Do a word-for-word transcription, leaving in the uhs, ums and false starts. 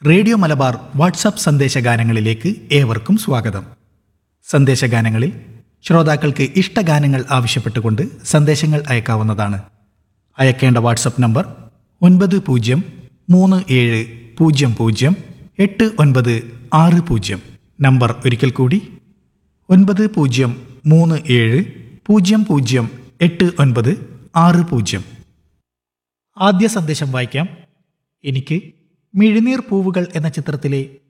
Radio Malabar WhatsApp സന്ദേശഗാനങ്ങളിലേക്ക് ഏവർക്കും സ്വാഗതം. സന്ദേശഗാനങ്ങളിൽ ശ്രോതാക്കൾക്ക് ഇഷ്ടഗാനങ്ങൾ ആവശ്യപ്പെട്ടുകൊണ്ട് സന്ദേശങ്ങൾ അയക്കാവുന്നതാണ്. അയക്കേണ്ട വാട്സപ്പ് നമ്പർ ഒൻപത് പൂജ്യം മൂന്ന് ഏഴ് പൂജ്യം പൂജ്യം എട്ട് ഒൻപത് ആറ് പൂജ്യം. നമ്പർ ഒരിക്കൽ കൂടി ഒൻപത് പൂജ്യം മൂന്ന് ഏഴ് പൂജ്യം പൂജ്യം എട്ട് ഒൻപത് ആറ് പൂജ്യം. ആദ്യ സന്ദേശം വായിക്കാം. എനിക്ക് മിഴിനീർ പൂവുകൾ എന്ന ചിത്രത്തിലെ